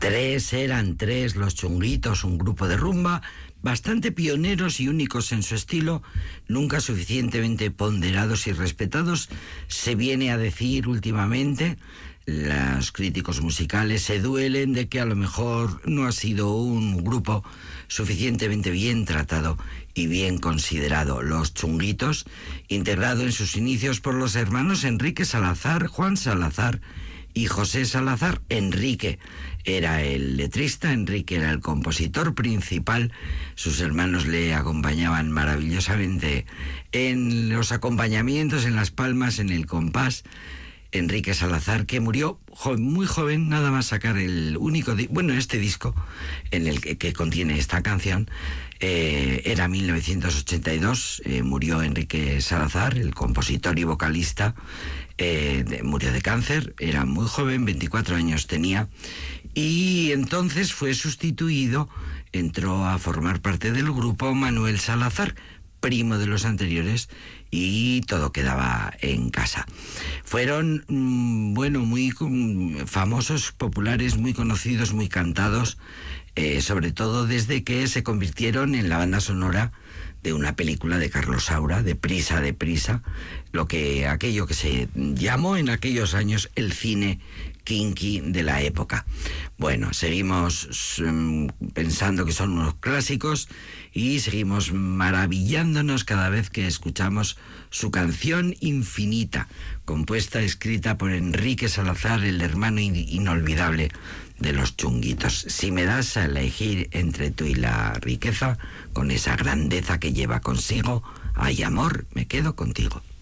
Eran tres los Chunguitos, un grupo de rumba bastante pioneros y únicos en su estilo, nunca suficientemente ponderados y respetados. Se viene a decir últimamente, los críticos musicales se duelen de que a lo mejor no ha sido un grupo suficientemente bien tratado y bien considerado. Los Chunguitos, integrado en sus inicios por los hermanos Enrique Salazar, Juan Salazar y José Salazar. Enrique era el letrista, Enrique era el compositor principal, sus hermanos le acompañaban maravillosamente en los acompañamientos, en las palmas, en el compás. Enrique Salazar, que murió muy joven, nada más sacar el único este disco en el que contiene esta canción, era 1982, murió Enrique Salazar, el compositor y vocalista, murió de cáncer, era muy joven, 24 años tenía, y entonces fue sustituido, entró a formar parte del grupo Manuel Salazar, primo de los anteriores, y todo quedaba en casa. Fueron, muy famosos, populares, muy conocidos, muy cantados, sobre todo desde que se convirtieron en la banda sonora de una película de Carlos Saura, Deprisa, deprisa, aquello que se llamó en aquellos años el cine kinky de la época. Bueno, seguimos pensando que son unos clásicos y seguimos maravillándonos cada vez que escuchamos su canción Infinita, compuesta, escrita por Enrique Salazar, el hermano inolvidable de los Chunguitos. Si me das a elegir entre tú y la riqueza, con esa grandeza que lleva consigo, ay amor, me quedo contigo.